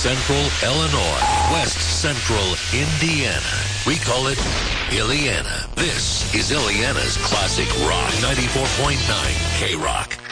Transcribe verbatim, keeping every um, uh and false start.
Central Illinois, West Central Indiana. We call it Illiana. This is Illiana's Classic Rock ninety-four point nine K-Rock.